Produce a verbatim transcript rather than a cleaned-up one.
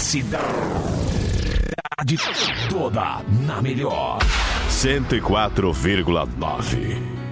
cidade toda na melhor. cento e quatro vírgula nove.